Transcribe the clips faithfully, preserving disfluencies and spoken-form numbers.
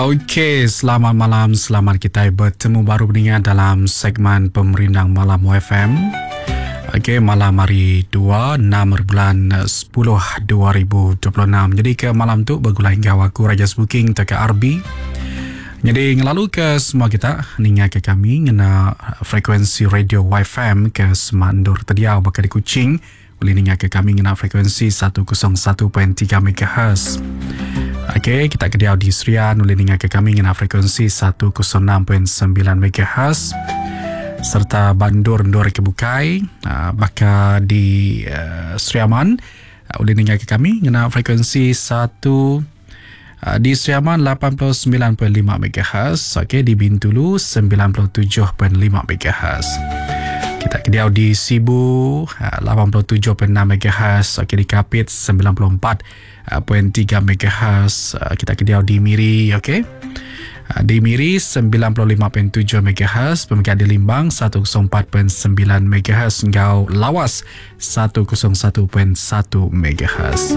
Okey, selamat malam. Selamat kita bertemu baru pendengar dalam segmen Pemerindang Malam O F M. Okey, malam hari dua, enam bulan sepuluh dua ribu dua puluh enam. Jadi ke malam tu bergulai hingga aku Raja Booking ke R B. Jadi ngelalu ke semua kita ninga ke kami ngena frekuensi radio Y F M ke Semandur Tediau bakal di Kuching. Boleh ninga ke kami ngena frekuensi seratus satu perpuluhan tiga megahertz. Okey, kita kediau di Serian boleh dengar ke kami dengan frekuensi seratus enam perpuluhan sembilan megahertz serta Bandur Ndor ke Bukai, uh, baka di uh, Seriaman uh, boleh dengar ke kami dengan frekuensi satu uh, di Seriaman lapan puluh sembilan perpuluhan lima megahertz. Okey, di Bintulu sembilan puluh tujuh perpuluhan lima megahertz. Kita kediau di Sibu uh, lapan puluh tujuh perpuluhan enam megahertz. Okey, di Kapit sembilan puluh empat perpuluhan tiga megahertz. Uh, kita kediau di Miri, okey. Uh, di Miri sembilan puluh lima perpuluhan tujuh megahertz, pemikiran di Limbang seratus empat perpuluhan sembilan megahertz, Ngau Lawas seratus satu perpuluhan satu megahertz.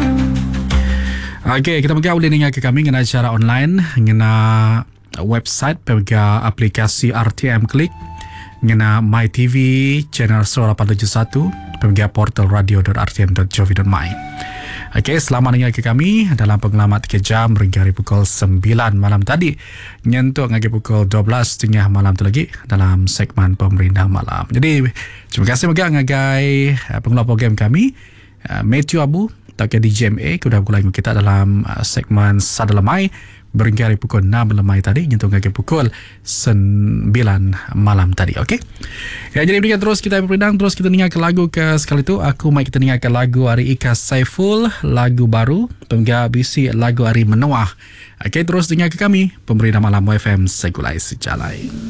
Okey, kita mungkin boleh dengar ke kami dengan cara online, dengan website, pemegang aplikasi R T M Klik, dengan My T V channel seratus lapan tujuh satu, pemegang portal radio dot r t m dot gov dot my. Okey, selamat dengar ke kami dalam pengalaman tiga jam hingga hari pukul sembilan malam tadi. Nyentuk ngagi pukul dua belas tiga malam tu lagi dalam segmen Pemerindang Malam. Jadi, terima kasih juga ngagai pengelola program kami, Matthew Abu, tak D J M A, sudah bergulai kita dalam segmen Sadalamai berhingga hari pukul enam lemai tadi, nyentuh ngagi pukul sembilan malam tadi. Okey. Ya, jadi berikan terus kita berpindang, terus kita dengar ke lagu ke sekali tu. Aku mai kita dengar ke lagu Ari Ika Saiful, lagu baru, pengga bisi lagu Ari Menua. Okey, terus dengar ke kami Pemerindang Malam O F M Segulai Sejalai.